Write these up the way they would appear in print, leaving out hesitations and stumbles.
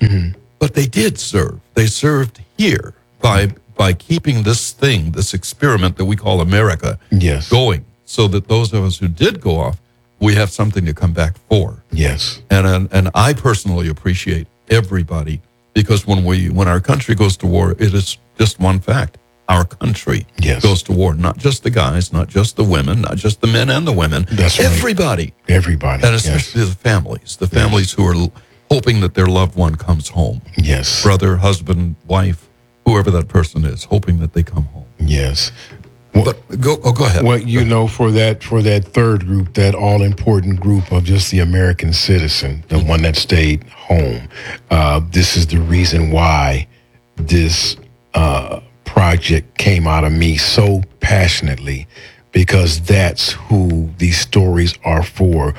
But they did serve. They served here by keeping this thing, this experiment that we call America, Yes. going, so that those of us who did go off, we have something to come back for. Yes. And I personally appreciate everybody, because when our country goes to war, it is just one fact. Our country Yes. goes to war, not just the guys, not just the women, not just the men and the women. That's right. Everybody. Everybody. And especially the families who are hoping that their loved one comes home. Yes. Brother, husband, wife, whoever that person is, hoping that they come home. Yes. But go ahead. Well, for that third group, that all-important group of just the American citizen, the one that stayed home, this is the reason why this project came out of me so passionately, because that's who these stories are for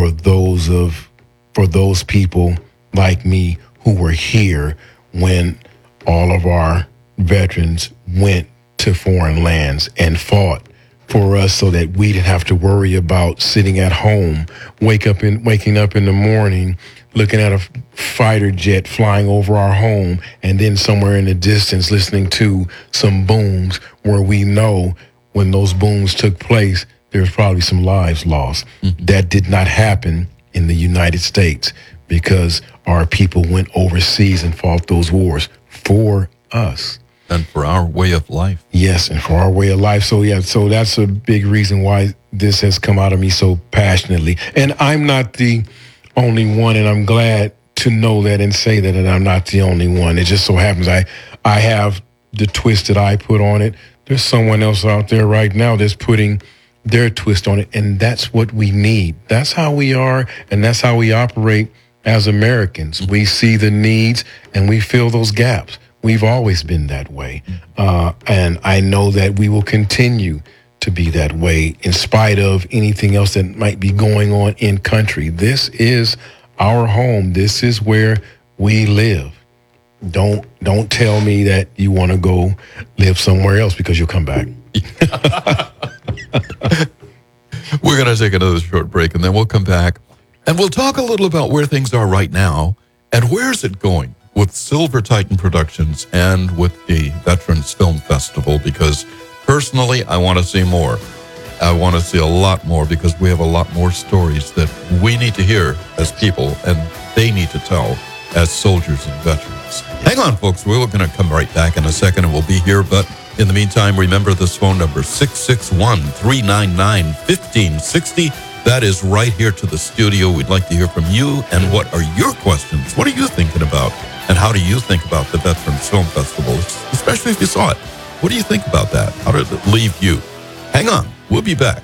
those people like me who were here when all of our veterans went to foreign lands and fought for us, so that we didn't have to worry about sitting at home, waking up in the morning, looking at a fighter jet flying over our home, and then somewhere in the distance listening to some booms where we know when those booms took place, there's probably some lives lost. Mm-hmm. That did not happen in the United States, because our people went overseas and fought those wars for us. And for our way of life. Yes, and for our way of life. So that's a big reason why this has come out of me so passionately. And I'm not the only one, and I'm glad to know that and say that I'm not the only one. It just so happens I have the twist that I put on it. There's someone else out there right now that's putting their twist on it, and that's what we need. That's how we are, and that's how we operate as Americans. We see the needs, and we fill those gaps. We've always been that way, and I know that we will continue to be that way in spite of anything else that might be going on in country. This is our home. This is where we live. Don't tell me that you want to go live somewhere else, because you'll come back. We're going to take another short break, and then we'll come back, and we'll talk a little about where things are right now and where's it going with Silver Titan Productions and with the Veterans Film Festival, because personally, I want to see more. I want to see a lot more, because we have a lot more stories that we need to hear as people, and they need to tell as soldiers and veterans. Hang on, folks. We're going to come right back in a second, and we'll be here. But in the meantime, remember this phone number, 661-399-1560. That is right here to the studio. We'd like to hear from you. And what are your questions? What are you thinking about? And how do you think about the Veterans Film Festival, especially if you saw it? What do you think about that? How did it leave you? Hang on. We'll be back.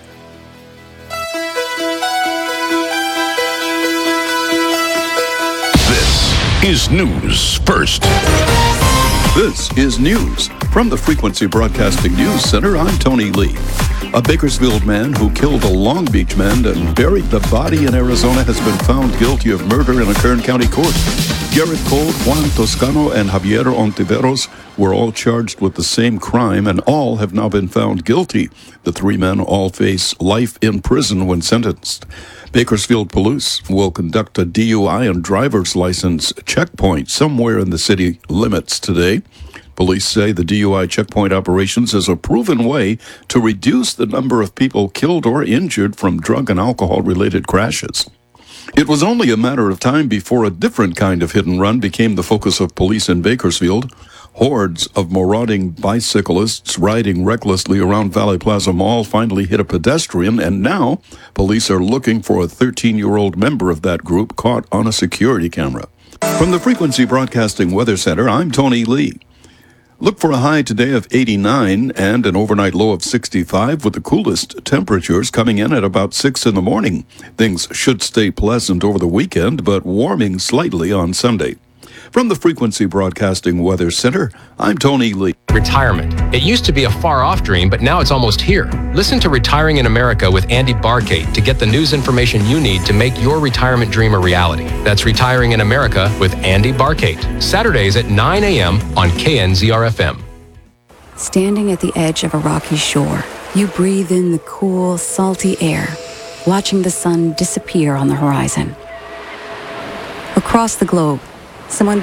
This is News First. This is news. From the Frequency Broadcasting News Center, I'm Tony Lee. A Bakersfield man who killed a Long Beach man and buried the body in Arizona has been found guilty of murder in a Kern County court. Garrett Cole, Juan Toscano, and Javier Ontiveros were all charged with the same crime, and all have now been found guilty. The three men all face life in prison when sentenced. Bakersfield Police will conduct a DUI and driver's license checkpoint somewhere in the city limits today. Police say the DUI checkpoint operations is a proven way to reduce the number of people killed or injured from drug and alcohol-related crashes. It was only a matter of time before a different kind of hit and run became the focus of police in Bakersfield. Hordes of marauding bicyclists riding recklessly around Valley Plaza Mall finally hit a pedestrian, and now police are looking for a 13-year-old member of that group caught on a security camera. From the Frequency Broadcasting Weather Center, I'm Tony Lee. Look for a high today of 89 and an overnight low of 65, with the coolest temperatures coming in at about 6 in the morning. Things should stay pleasant over the weekend, but warming slightly on Sunday. From the Frequency Broadcasting Weather Center, I'm Tony Lee. Retirement. It used to be a far-off dream, but now it's almost here. Listen to Retiring in America with Andy Barkate to get the news information you need to make your retirement dream a reality. That's Retiring in America with Andy Barkate. Saturdays at 9 a.m. on KNZR-FM. Standing at the edge of a rocky shore, you breathe in the cool, salty air, watching the sun disappear on the horizon. Across the globe, someone